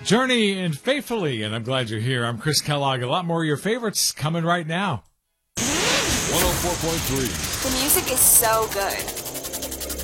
Journey and Faithfully, and I'm glad you're here. I'm Chris Kellogg. A lot more of your favorites coming right now. 104.3. The music is so good.